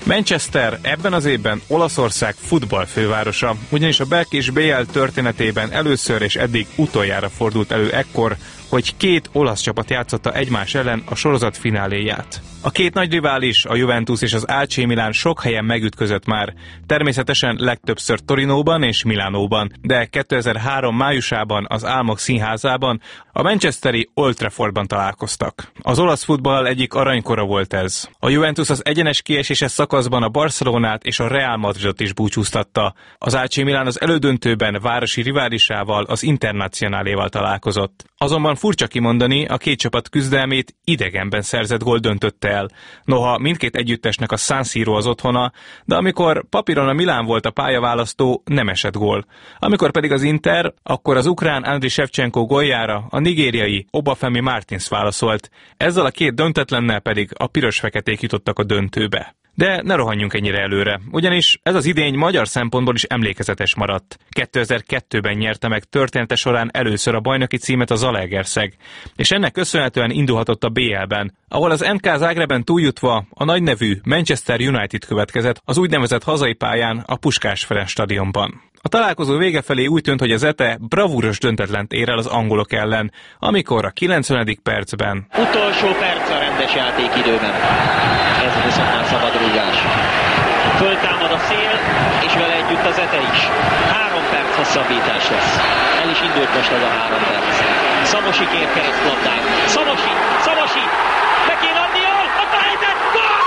Manchester ebben az évben Olaszország futballfővárosa, ugyanis a belkés BL történetében először és eddig utoljára fordult elő ekkor, hogy két olasz csapat játszotta egymás ellen a sorozat fináléját. A két nagy rivális, a Juventus és az AC Milan sok helyen megütközött már, természetesen legtöbbször Torinóban és Milánóban, de 2003 májusában az Álmok Színházában, a manchesteri Old Traffordban találkoztak. Az olasz futball egyik aranykora volt ez. A Juventus az egyenes kieséses szakaszban a Barcelonát és a Real Madridot is búcsúztatta. Az AC Milan az elődöntőben városi riválisával, az Internacionáléval találkozott. Azonban furcsa kimondani, a két csapat küzdelmét idegenben szerzett gól döntötte el. Noha mindkét együttesnek a San Siro az otthona, de amikor papíron a Milán volt a pályaválasztó, nem esett gól. Amikor pedig az Inter, akkor az ukrán Andriy Shevchenko góljára a nigériai Obafemi Martins válaszolt. Ezzel a két döntetlennel pedig a piros-feketék jutottak a döntőbe. De ne rohanjunk ennyire előre, ugyanis ez az idény magyar szempontból is emlékezetes maradt. 2002-ben nyerte meg története során először a bajnoki címet a Zalaegerszeg, és ennek köszönhetően indulhatott a BL-ben, ahol az NK Zágrebben túljutva a nagynevű Manchester United következett az úgynevezett hazai pályán, a Puskás Ferenc stadionban. A találkozó vége felé úgy tűnt, hogy az ETE bravúros döntetlent ér el az angolok ellen, amikor a 90. percben... Utolsó perc a rendes játékidőben. Ez viszont már szabadrúgás. Föltámad a szél, és vele együtt az ETE is. 3 perc hosszabbítás lesz. El is indult most az a 3 perc. Szamosi kér keresztlabdát. Szamosi! Be kéne adni, jól! A felejtett! Gól!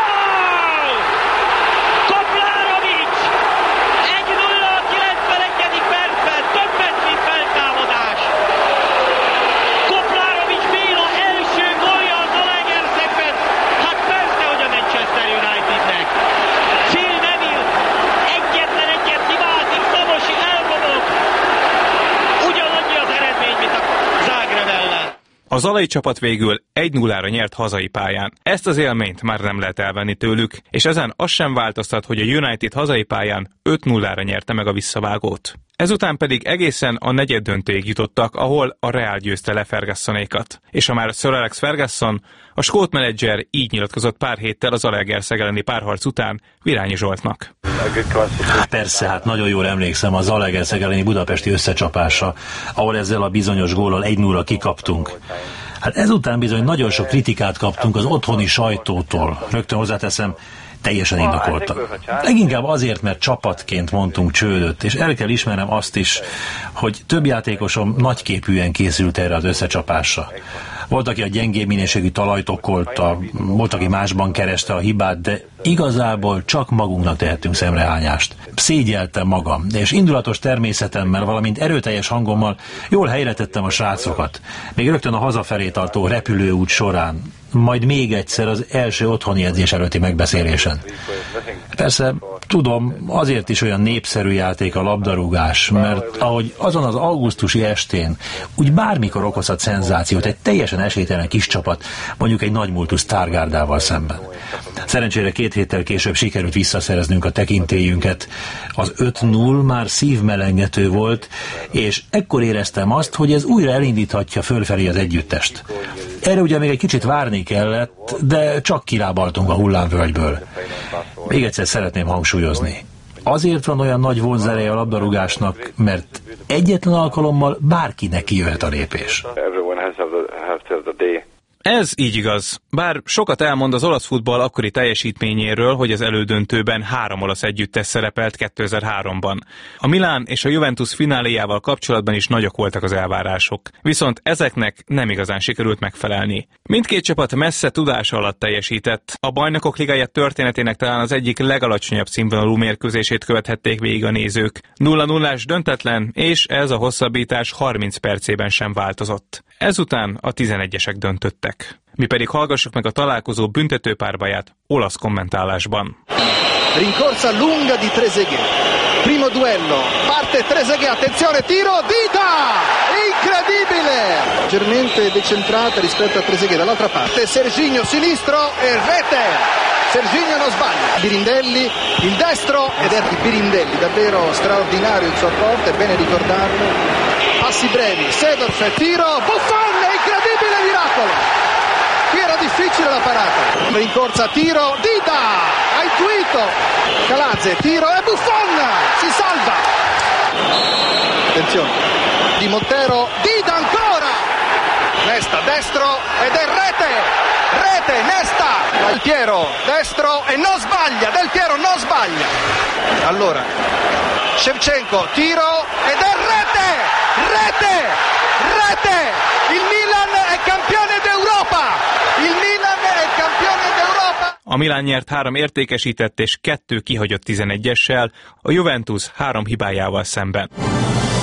Koplárovics! 1-0 a 91. percben. Többet, mint feltámadás. Koplárovics Béla első gólja a Zalaegerszegben. Hát persze, hogy a Manchester Unitednek. Phil Neville egyetlen egyet hibázik, Szamosi elrobog. Ugyanannyi az eredmény, mint a Zágráb ellen. A zalai csapat végül 1-0-ra nyert hazai pályán. Ezt az élményt már nem lehet elvenni tőlük, és ezen az sem változtat, hogy a United hazai pályán 5-0-ra nyerte meg a visszavágót. Ezután pedig egészen a negyeddöntőig jutottak, ahol a Real győzte le Fergussonékat. És ha már Sir Alex Ferguson, a skót menedzser így nyilatkozott pár héttel az Zalaegerszeg elleni párharc után Virányi Zsoltnak. Persze, hát nagyon jól emlékszem a Zalaegerszeg elleni budapesti összecsapásra, ahol ezzel a bizonyos góllal 1-0-ra kikaptunk. Hát ezután bizony nagyon sok kritikát kaptunk az otthoni sajtótól. Rögtön hozzáteszem, teljesen indokoltan. Leginkább azért, mert csapatként mondtunk csődöt, és el kell ismernem azt is, hogy több játékosom nagyképűen készült erre az összecsapásra. Volt, aki a gyengébb minőségű talajt okolta, volt, aki másban kereste a hibát, de igazából csak magunknak tehetünk szemrehányást. Szégyeltem magam, és indulatos természetemmel, valamint erőteljes hangommal jól helyretettem a srácokat. Még rögtön a hazafelé tartó repülőút során, majd még egyszer az első otthoni edzés előtti megbeszélésen. Persze, tudom, azért is olyan népszerű játék a labdarúgás, mert ahogy azon az augusztusi estén úgy bármikor okozhat szenzációt egy teljesen esélytelen kis csapat, mondjuk egy nagymúltú sztárgárdával szemben. Szerencsére 2 héttel később sikerült visszaszereznünk a tekintélyünket. Az 5-0 már szívmelengető volt, és ekkor éreztem azt, hogy ez újra elindíthatja fölfelé az együttest. Erre ugye még egy kicsit várni kellett, de csak kilábaltunk a hullámvölgyből. Még egyszer szeretném hangsúlyozni. Azért van olyan nagy vonzereje a labdarúgásnak, mert egyetlen alkalommal bárkinek kijöhet a lépés. Ez így igaz. Bár sokat elmond az olasz futball akkori teljesítményéről, hogy az elődöntőben 3 olasz együttes szerepelt 2003-ban. A Milán és a Juventus fináléjával kapcsolatban is nagyok voltak az elvárások. Viszont ezeknek nem igazán sikerült megfelelni. Mindkét csapat messze tudása alatt teljesített. A Bajnokok Ligája történetének talán az egyik legalacsonyabb színvonalú mérkőzését követhették végig a nézők. 0-0-ás döntetlen, és ez a hosszabbítás 30 percében sem változott. Ezután a 11-esek döntöttek. Mi pedig hallgassuk meg a találkozó büntetőpárbaját olasz kommentálásban. Rincorsa lunga di Trezeguet. Primo duello. Parte Trezeguet. Attenzione, tiro. Dida! Incredibile! Leggermente decentrata rispetto a Trezeguet. Dall'altra parte Serginho sinistro e rete. Serginho non sbaglia. Birindelli, il destro ed è di Birindelli. Davvero straordinario il suo apporto, è bene ricordarlo. Passi brevi. Seedorf, tiro. Buffon, incredibile miracolo! Qui era difficile la parata. In corsa, tiro, Dida, ha intuito. Calazze, tiro e Buffon, si salva. Attenzione, Di Montero, Dida ancora. Nesta, destro ed è rete, Nesta. Del Piero, destro e non sbaglia, Del Piero non sbaglia. Allora, Shevchenko, tiro ed è rete. Il Milan è campione d'Europa. A Milan nyert 3 értékesített és 2 kihagyott 11-essel, a Juventus 3 hibájával szemben.